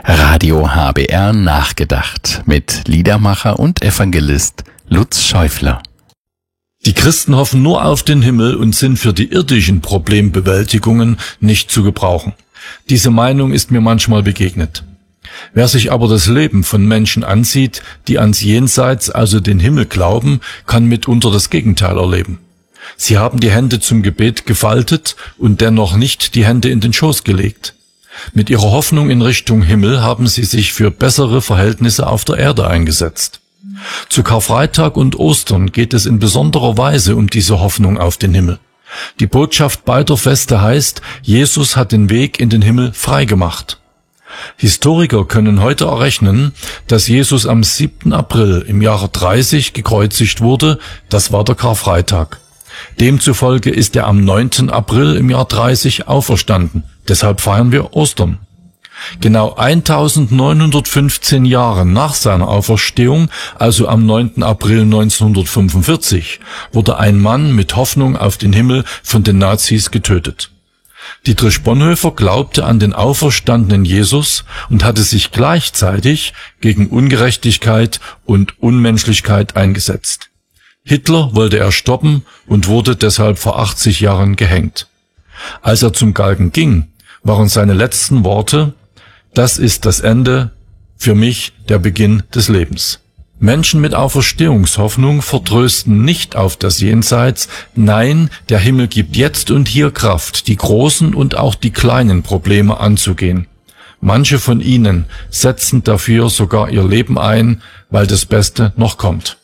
Radio HBR nachgedacht mit Liedermacher und Evangelist Lutz Schäufler. Die Christen hoffen nur auf den Himmel und sind für die irdischen Problembewältigungen nicht zu gebrauchen. Diese Meinung ist mir manchmal begegnet. Wer sich aber das Leben von Menschen ansieht, die ans Jenseits, also den Himmel glauben, kann mitunter das Gegenteil erleben. Sie haben die Hände zum Gebet gefaltet und dennoch nicht die Hände in den Schoß gelegt. Mit ihrer Hoffnung in Richtung Himmel haben sie sich für bessere Verhältnisse auf der Erde eingesetzt. Zu Karfreitag und Ostern geht es in besonderer Weise um diese Hoffnung auf den Himmel. Die Botschaft beider Feste heißt, Jesus hat den Weg in den Himmel freigemacht. Historiker können heute errechnen, dass Jesus am 7. April im Jahre 30 gekreuzigt wurde, das war der Karfreitag. Demzufolge ist er am 9. April im Jahr 30 auferstanden. Deshalb feiern wir Ostern. Genau 1915 Jahre nach seiner Auferstehung, also am 9. April 1945, wurde ein Mann mit Hoffnung auf den Himmel von den Nazis getötet. Dietrich Bonhoeffer glaubte an den auferstandenen Jesus und hatte sich gleichzeitig gegen Ungerechtigkeit und Unmenschlichkeit eingesetzt. Hitler wollte er stoppen und wurde deshalb vor 80 Jahren gehängt. Als er zum Galgen ging, waren seine letzten Worte: Das ist das Ende, für mich der Beginn des Lebens. Menschen mit Auferstehungshoffnung vertrösten nicht auf das Jenseits, nein, der Himmel gibt jetzt und hier Kraft, die großen und auch die kleinen Probleme anzugehen. Manche von ihnen setzen dafür sogar ihr Leben ein, weil das Beste noch kommt.